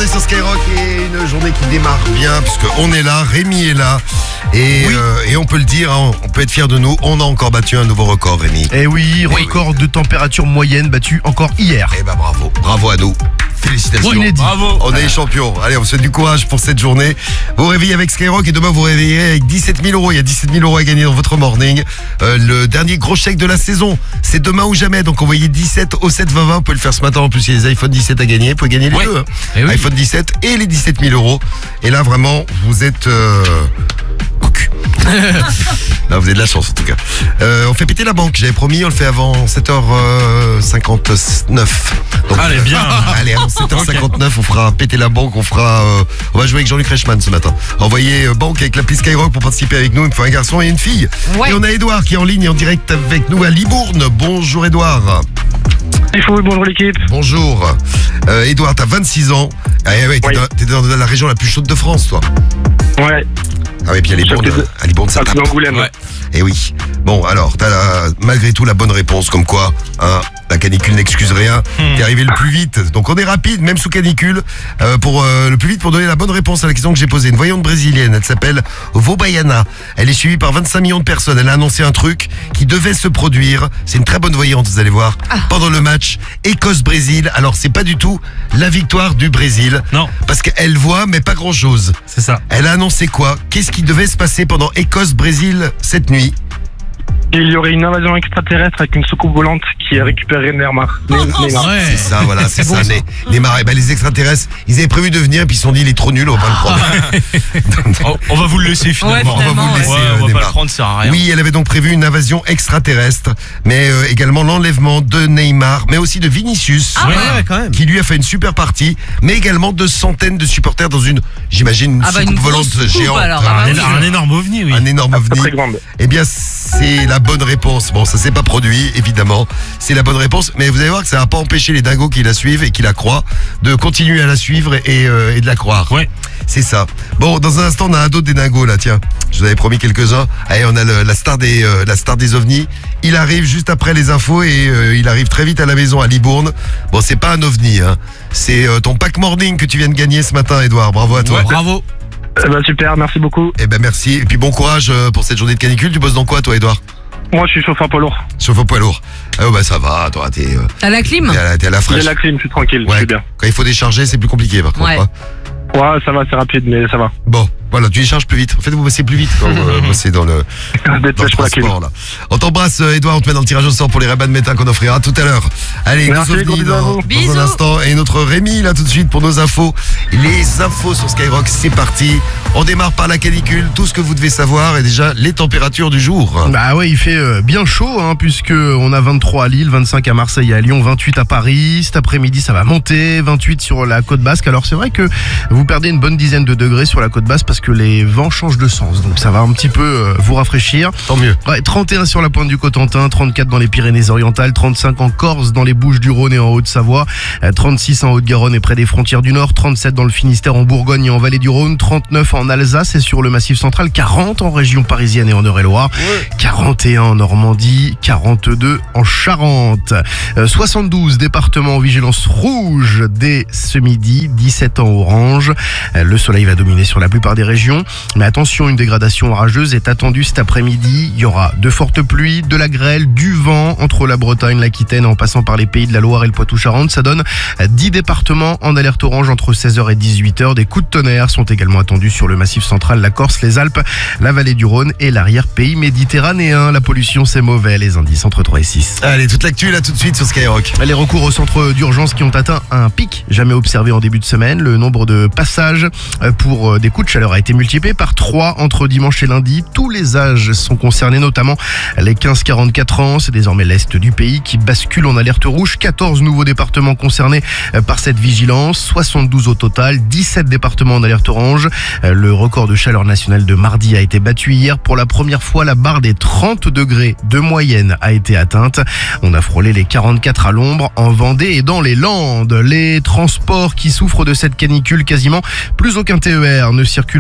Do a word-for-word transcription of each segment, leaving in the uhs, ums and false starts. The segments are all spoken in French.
journée sur Skyrock et une journée qui démarre bien puisqu'on est là, Rémi est là et, oui. euh, et on peut le dire, hein, on peut être fier de nous, on a encore battu un nouveau record, Rémi. Et oui, record oui. de température moyenne battu encore hier. Eh ben bravo, bravo à nous. Félicitations. Oui, bravo. On est les champions. Allez, on vous souhaite du courage pour cette journée. Vous vous réveillez avec Skyrock et demain vous réveillerez avec dix-sept mille euros. Il y a dix-sept mille euros à gagner dans votre morning. Euh, le dernier gros chèque de la saison, c'est demain ou jamais. Donc envoyez dix-sept au sept vingt vingt. Vous pouvez le faire ce matin. En plus, il y a les iPhone dix-sept à gagner. Vous pouvez gagner les ouais. deux. Hein. Oui. iPhone dix-sept et les dix-sept mille euros. Et là, vraiment, vous êtes... Euh... Là, vous avez de la chance en tout cas. Euh, on fait péter la banque, j'avais promis, on le fait avant sept heures cinquante-neuf. Donc, allez, bien. Euh, allez, avant sept heures cinquante-neuf, okay. On fera péter la banque, on fera. Euh, on va jouer avec Jean-Luc Reichmann ce matin. Envoyez euh, banque avec l'appli Skyrock pour participer avec nous. Il me faut un garçon et une fille. Ouais. Et on a Edouard qui est en ligne en direct avec nous à Libourne. Bonjour Edouard. Il faut bonjour l'équipe. Bonjour. Euh, Edouard, t'as vingt-six ans. Ah, ouais, t'es, oui. dans, t'es dans la région la plus chaude de France, toi. Ouais. Ah oui, puis à Libourne, de... à Libourne ça tape. Ouais. Et oui. Bon, alors, t'as la... malgré tout la bonne réponse, comme quoi, hein, la canicule n'excuse rien. Hmm. T'es arrivé le plus vite. Donc on est rapide, même sous canicule, euh, pour euh, le plus vite pour donner la bonne réponse à la question que j'ai posée. Une voyante brésilienne, elle s'appelle Vobayana. Elle est suivie par vingt-cinq millions de personnes. Elle a annoncé un truc qui devait se produire. C'est une très bonne voyante, vous allez voir. Ah. Pendant le match Écosse-Brésil. Alors c'est pas du tout la victoire du Brésil. Non. Parce qu'elle voit, mais pas grand chose. C'est ça. Elle a annoncé quoi? Qu'est-ce qui devait se passer pendant Écosse-Brésil cette nuit? Il y aurait une invasion extraterrestre avec une soucoupe volante qui a récupéré Neymar. Oh, Neymar. Ouais. C'est ça, voilà, c'est, c'est ça. Bon, Neymar, et ben les extraterrestres, ils avaient prévu de venir et puis ils se sont dit il est trop nul, on va pas le prendre. on, on va vous le laisser finalement. Ouais, finalement on va vous le laisser. Ouais, euh, on va Neymar. pas le prendre, ça sert à rien. Oui, elle avait donc prévu une invasion extraterrestre, mais euh, également l'enlèvement de Neymar, mais aussi de Vinicius, ah, ouais, ouais, quand même. qui lui a fait une super partie, mais également de centaines de supporters dans une, j'imagine, une ah bah, soucoupe une volante soucoupe, géante. Alors, un, ah, un, un énorme ovni, oui. Un énorme ah, ovni. Très grande. Eh bien, c'est la bonne réponse. Bon, ça s'est pas produit, évidemment. C'est la bonne réponse, mais vous allez voir que ça va pas empêcher les dingos qui la suivent et qui la croient de continuer à la suivre et, euh, et de la croire. Ouais. C'est ça. Bon, dans un instant, on a un d'autres des dingos là, tiens. Je vous avais promis quelques-uns. Allez, on a le, la star des euh, la star des ovnis. Il arrive juste après les infos et euh, il arrive très vite à la maison à Libourne. Bon, c'est pas un ovni, hein. C'est euh, ton pack morning que tu viens de gagner ce matin, Edouard. Bravo à toi. Ouais, bravo. Eh ben, super, merci beaucoup. Eh ben merci. Et puis bon courage euh, pour cette journée de canicule. Tu bosses dans quoi, toi, Edouard? Moi, je suis chauffeur poids lourd. Chauffeur poids lourd. Ah bah ça va, toi, t'es... Euh, T'as la clim? T'es à la, t'es à la fraîche. J'ai la clim, je suis tranquille, ouais. je suis bien. Quand il faut décharger, c'est plus compliqué, par contre. Ouais. Hein. Ouais, ça va, c'est rapide, mais ça va. Bon, voilà, tu décharges plus vite. En fait, vous bossez plus vite quand vous euh, bossez dans le, dans le transport, là. On t'embrasse, Edouard, on te met dans le tirage au sort pour les Ray-Ban Meta qu'on offrira tout à l'heure. Allez, merci, nous ovnis dans, dans Bisous. un instant. Et notre Rémi, là, tout de suite, pour nos infos. Les infos sur Skyrock, c'est parti. On démarre par la canicule, tout ce que vous devez savoir et déjà les températures du jour. Bah ouais, il fait euh, bien chaud, hein, puisque on a vingt-trois à Lille, vingt-cinq à Marseille et à Lyon, vingt-huit à Paris. Cet après-midi, ça va monter, vingt-huit sur la côte basque. Alors c'est vrai que vous perdez une bonne dizaine de degrés sur la côte basse parce que les vents changent de sens, donc ça va un petit peu euh, vous rafraîchir. Tant mieux. Ouais, trente et un sur la pointe du Cotentin, trente-quatre dans les Pyrénées-Orientales, trente-cinq en Corse, dans les Bouches-du-Rhône et en Haute-Savoie, euh, trente-six en Haute-Garonne et près des frontières du Nord, trente-sept dans le Finistère, en Bourgogne et en Vallée du Rhône, trente-neuf en Alsace et sur le Massif central, quarante en région parisienne et en Eure-et-Loire, ouais. quarante et un en Normandie, quarante-deux en Charente, euh, soixante-douze départements en vigilance rouge dès ce midi, dix-sept en orange. Euh, le soleil va dominer sur la plupart des régions, mais attention, une dégradation orageuse est attendue cet après-midi. Il y aura de fortes pluies, de la grêle, du vent entre la Bretagne, l'Aquitaine en passant par les pays de la Loire et le Poitou-Charentes. Ça donne dix départements en alerte orange entre seize heures et dix-huit heures. Des coups de tonnerre sont également attendus sur le Massif central, la Corse, les Alpes, la vallée du Rhône et l'arrière-pays méditerranéen. La pollution, c'est mauvais. Les indices entre trois et six. Allez, toute l'actu là tout de suite sur Skyrock. Les recours au centre d'urgence qui ont atteint un pic jamais observé en début de semaine. Le nombre de passages pour des coups de chaleur a été multiplié par trois entre dimanche et lundi. Tous les âges sont concernés, notamment les quinze à quarante-quatre ans. C'est désormais l'Est du pays qui bascule en alerte rouge. quatorze nouveaux départements concernés par cette vigilance. soixante-douze au total. dix-sept départements en alerte orange. Le record de chaleur nationale de mardi a été battu hier. Pour la première fois, la barre des trente degrés de moyenne a été atteinte. On a frôlé les quarante-quatre à l'ombre en Vendée et dans les Landes. Les transports qui souffrent de cette canicule, quasiment plus aucun T E R ne circule en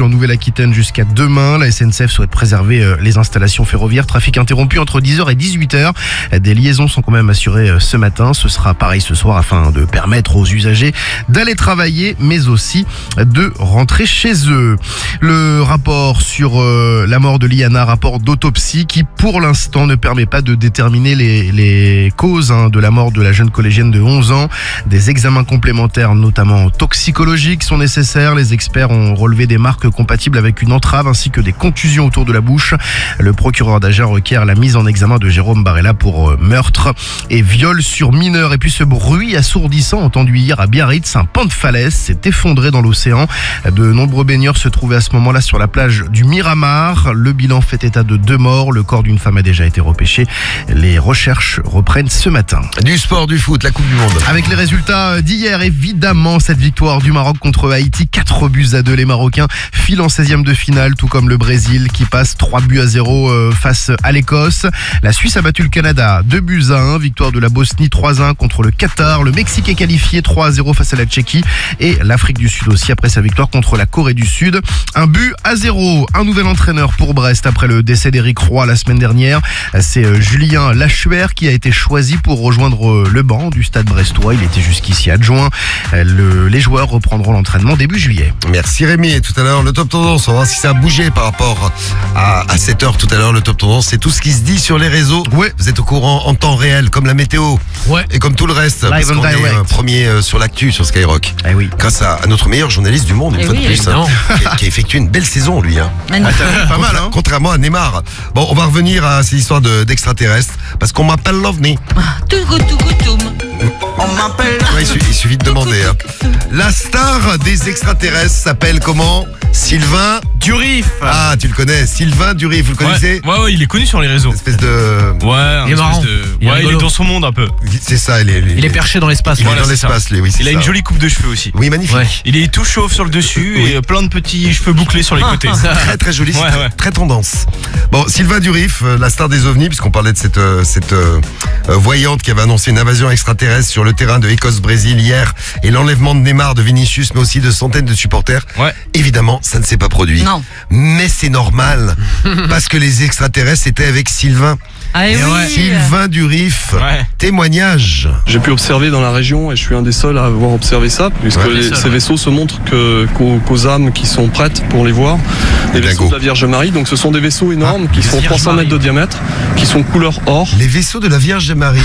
en Nouvelle-Aquitaine jusqu'à demain. La S N C F souhaite préserver euh, les installations ferroviaires. Trafic interrompu entre dix heures et dix-huit heures. Des liaisons sont quand même assurées euh, ce matin. Ce sera pareil ce soir afin de permettre aux usagers d'aller travailler, mais aussi de rentrer chez eux. Le rapport sur euh, la mort de Liana, rapport d'autopsie qui pour l'instant ne permet pas de déterminer les, les causes hein, de la mort de la jeune collégienne de onze ans. Des examens complémentaires, notamment toxicologiques, sont nécessaires. Les experts ont relevé des marques compatibles avec une entrave ainsi que des contusions autour de la bouche. Le procureur d'Agen requiert la mise en examen de Jérôme Barella pour euh, meurtre et viol sur mineur. Et puis ce bruit assourdissant entendu hier à Biarritz, un pan de falaise s'est effondré dans l'océan. De nombreux baigneurs se trouvaient à ce moment-là sur la plage du Miramar. Le bilan fait état de deux morts. Le corps d'une femme a déjà été repêché. Les recherches reprennent ce matin. Du sport, du foot, la Coupe du Monde. Avec les résultats d'hier, évidemment, cette victoire du Maroc contre Haïti, quatre buts à deux. Les Marocains filent en seizième de finale, tout comme le Brésil qui passe trois buts à zéro face à l'Écosse. La Suisse a battu le Canada deux buts à un. Victoire de la Bosnie trois à un contre le Qatar. Le Mexique est qualifié trois à zéro face à la Tchéquie. Et l'Afrique du Sud aussi après sa victoire contre la Corée du Sud. Un but à zéro. Un nouvel entraîneur pour Brest après le décès d'Éric Roy la semaine dernière. C'est Julien Lachuer qui a été choisi pour rejoindre le banc du stade brestois. Il était jusqu'ici adjoint. Le, les joueurs reprendront l'entraînement début juillet. Merci Rémi. Et tout à l'heure, le top tendance. On va voir si ça a bougé par rapport à, à cette heure tout à l'heure. Le top tendance, c'est tout ce qui se dit sur les réseaux. Ouais. Vous êtes au courant en temps réel, comme la météo. Ouais. Et comme tout le reste. Live parce and qu'on est direct. euh, premier euh, sur l'actu sur Skyrock. Eh oui. Grâce à, à notre meilleur journaliste du monde, une Eh fois oui, de plus. évidemment. Qui a, qui a effectué une belle saison, lui. Hein. Magnifique. Pas mal, hein. Contrairement à Neymar. Bon, on va revenir à ces histoires de- d'extraterrestres. Parce qu'on m'appelle l'OVNI. Tout goût, tout goût, tout. On m'appelle. Ouais, il, suffit, il suffit de demander. Hein. La star des extraterrestres s'appelle comment? Sylvain. Durif. Ah, tu le connais. Sylvain Durif, vous le connaissez? Ouais, ouais, ouais, il est connu sur les réseaux. Une espèce de... Ouais, un Il est espèce marrant. de- Il est ouais, il est rigolo. dans son monde un peu. C'est ça, il est, Il est perché dans l'espace. il est Voilà, dans c'est ça. l'espace, lui, oui, c'est Il a ça. une jolie coupe de cheveux aussi. Oui, magnifique. Ouais. Il est tout chauve sur le dessus Oui. et plein de petits cheveux bouclés sur les côtés. Très très joli, c'est Ouais, très, ouais. très tendance. Bon, Sylvain Durif, euh, la star des ovnis, puisqu'on parlait de cette, euh, cette euh, euh, voyante qui avait annoncé une invasion extraterrestre sur le terrain de Écosse-Brésil hier et l'enlèvement de Neymar, de Vinicius, mais aussi de centaines de supporters. Ouais. Évidemment, ça ne s'est pas produit. Non. Mais c'est normal, parce que les extraterrestres étaient avec Sylvain. Ah, Et oui. Sylvain Durif, Ouais. témoignage. J'ai pu observer dans la région et je suis un des seuls à avoir observé ça, puisque Ouais. les- Les seuls, ces ouais. vaisseaux se montrent que, qu'aux, qu'aux âmes qui sont prêtes pour les voir, des Des vaisseaux dingos. de la Vierge Marie. Donc ce sont des vaisseaux énormes qui des font Vierges trois cents mètres de Marie. diamètre, qui sont couleur or. Les vaisseaux de la Vierge Marie.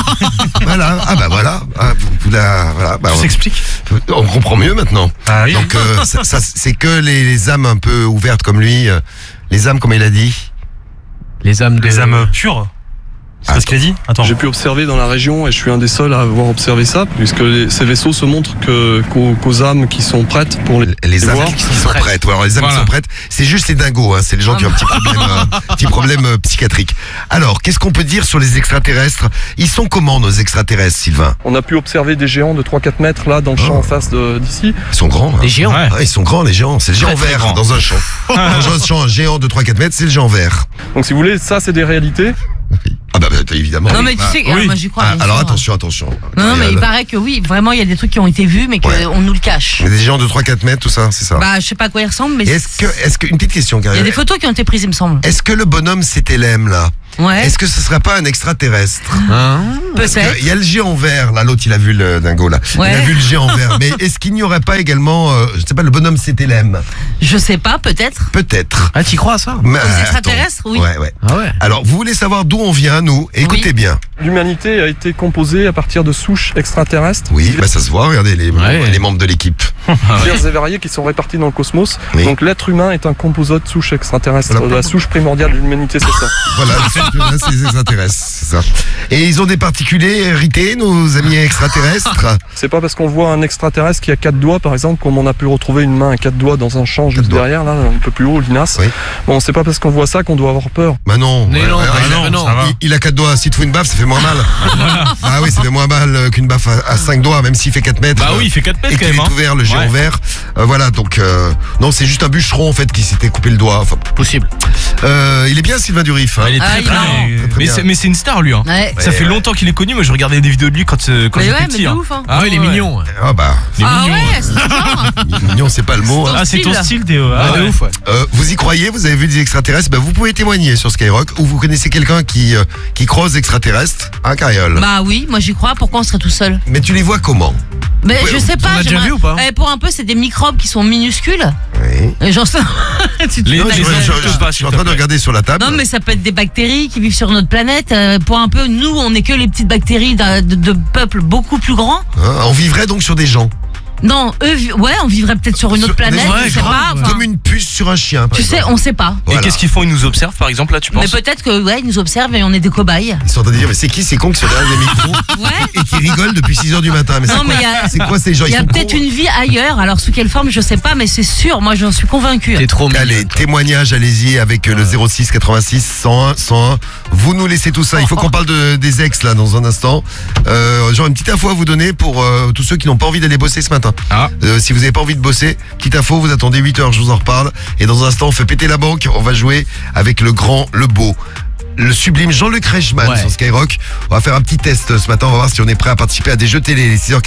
Voilà, ah bah voilà. Ah, vous- vous la- voilà bah, Tout on- s'explique. on comprend mieux maintenant. Ah oui. Donc euh, ça, ça, c'est que les, les âmes un peu ouvertes comme lui, euh, les âmes comme il a dit. Les âmes de... Les âmes pures. C'est ce qu'il a dit. Attends. J'ai pu observer dans la région et je suis un des seuls à avoir observé ça, puisque les- ces vaisseaux se montrent que, qu'aux, qu'aux âmes qui sont prêtes pour les, Les âmes voir. qui sont prêtes. Ouais, alors les âmes Voilà. qui sont prêtes, c'est juste les dingos, hein, c'est les gens qui ont un petit problème, euh, petit problème euh, psychiatrique. Alors, qu'est-ce qu'on peut dire sur les extraterrestres? Ils sont comment nos extraterrestres, Sylvain? On a pu observer des géants de trois à quatre mètres là dans le champ Oh. en face de- d'ici. Ils sont grands. Hein. Des géants. Ouais. Ah, ils sont grands les géants, c'est le géant Très, très vert grands. dans un champ. Dans un champ, un géant de trois à quatre mètres, c'est le géant vert. Donc si vous voulez, ça c'est des réalités. Ah bah, bah évidemment. Non, mais tu Ah, sais, oui. moi j'y crois. ah, bien alors sûr. attention, attention. Non, non, mais il Ariel. paraît que oui, vraiment, il y a des trucs qui ont été vus, mais qu'on Ouais. nous le cache. Mais des géants de trois à quatre mètres, tout ça, c'est ça. Bah, je sais pas à quoi ils ressemblent, mais Et Est-ce que, est-ce que, une petite question, il y a Ariel. des photos qui ont été prises, il me semble. Est-ce que le bonhomme c'était l'aime là? Ouais, Est-ce que ce serait pas un extraterrestre? Hein Parce peut-être. qu'il y a le géant vert, là, l'autre il a vu le dingo là. Ouais. Il a vu le géant vert. Mais est-ce qu'il n'y aurait pas également, euh, je sais pas, le bonhomme c'était l'aime? Je sais pas, peut-être. Peut-être. Ah, t'y crois à ça? Mais, Aux euh, extraterrestres, attends. oui. Ouais, ouais. Ah ouais. Alors, vous voulez savoir d'où on vient, nous? Écoutez Oui. bien. L'humanité a été composée à partir de souches extraterrestres. Oui, bah ça se voit, regardez les, Ouais. les membres de l'équipe. Diverses et variées qui sont réparties dans le cosmos. Oui. Donc l'être humain est un composite de souche extraterrestre. Voilà. La souche primordiale de l'humanité, c'est ça. Voilà, là, c'est les extraterrestres, c'est ça. Et ils ont des particularités, nos amis extraterrestres? C'est pas parce qu'on voit un extraterrestre qui a quatre doigts, par exemple, comme on a pu retrouver une main à quatre doigts dans un champ juste doigts. derrière, là, un peu plus haut, Linas. Oui. Bon, c'est pas parce qu'on voit ça qu'on doit avoir peur. Bah non. Mais Ouais, non, ouais, bah ouais, non, non. ça va. Il, il a quatre doigts, s'il te fout une baffe, ça fait moins mal. Ah oui, ça fait moins mal euh, qu'une baffe à, à cinq doigts, même s'il fait quatre mètres. Bah euh, oui, il fait quatre Et mètres quand qu'il même. est Hein. ouvert, le géant Ouais. vert. Euh, voilà, donc euh, non, c'est juste un bûcheron en fait qui s'était coupé le doigt. Enfin, Possible. euh, il est bien Sylvain Durif. Hein. Ah, il est Ah, très il est très, marrant. mais, Très, très mais bien. c'est- mais c'est une star star lui. Hein. Ouais. Ça Ouais, fait ouais. longtemps qu'il est connu. Moi, je regardais des vidéos de lui quand, euh, quand Mais j'étais ouais, mais petit. de hein. ouf, hein. Ah ouais, il est ouais. mignon. ouais. Ah bah, Il est Ah mignon. ouais, c'est genre. mignon, c'est pas le mot. hein. Ah, c'est ton style. style, Théo. Ah, Ah, de ouais. ouf, ouais. Euh, vous y croyez? Vous avez vu des extraterrestres? Bah, vous pouvez témoigner sur Skyrock, ou vous connaissez quelqu'un qui euh, qui croise extraterrestres, hein, Cariole? Bah oui, moi j'y crois. Pourquoi on serait tout seul? Mais tu les vois comment? Mais Ouais, je sais t'en pas. as déjà j'aimerais- vu ou pas Eh, Pour un peu, c'est des microbes qui sont minuscules. Oui. Et J'en sais. Tu te Les- Non, fous je, de je- la je- gueule. je- je pas, suis en s'il te train de plaît. regarder sur la table. Non, mais ça peut être des bactéries qui vivent sur notre planète. euh, Pour un peu, nous, on n'est que les petites bactéries d'un- de, de peuples beaucoup plus grands. Hein, on vivrait donc sur des gens. Non, eux, vi- ouais, on vivrait peut-être sur une Sur- autre planète. ouais, je sais grave, pas. enfin, Comme une puce sur un chien. par Tu sais, exemple. on sait pas. Et Voilà. qu'est-ce qu'ils font? Ils nous observent, par exemple, là, tu Mais penses? peut-être que ouais, ils nous observent et on est des cobayes. Ils sont en train de dire, mais c'est qui ces cons qui sont derrière les micros Ouais. et qui rigolent depuis six heures du matin? Mais c'est Non, mais quoi, il y a- c'est quoi ces gens? Il Ils y a sont peut-être cons. une vie ailleurs. Alors sous quelle forme, je sais pas, mais c'est sûr. Moi, j'en suis convaincue. T'es trop mignon. Allez, témoignage, allez-y avec euh, le zéro six quatre-vingt-six cent un cent un. Vous nous laissez tout ça. Il faut qu'on parle de, des ex là dans un instant. Euh, genre une petite info à vous donner pour euh, tous ceux qui n'ont pas envie d'aller bosser ce matin. Ah. Euh, si vous n'avez pas envie de bosser, petite info, vous attendez huit heures, je vous en reparle. Et dans un instant, on fait péter la banque. On va jouer avec le grand, le beau, le sublime Jean-Luc Reichmann Ouais. sur Skyrock. On va faire un petit test ce matin. On va voir si on est prêt à participer à des jeux télé. Les six heures